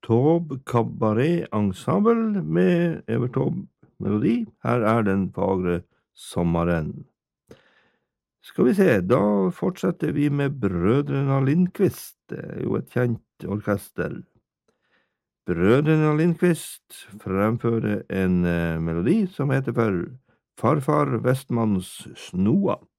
Taube Cabaret Ensemble med Evert Taube melodi. Her er den fagre sommeren. Skal vi se, da fortsetter vi med Brødrene Lindqvist. Det er jo et kjent orkester. Brødrene Lindqvist fremfører en melodi som heter for Farfar Vestmanns Snoa.